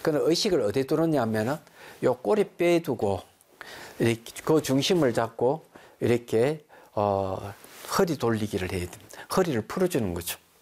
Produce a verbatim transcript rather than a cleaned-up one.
그는 의식을 어디에 두느냐면은 요 꼬리뼈에 두고 이렇게 그 중심을 잡고 이렇게 어, 허리 돌리기를 해야 됩니다. 허리를 풀어주는 거죠.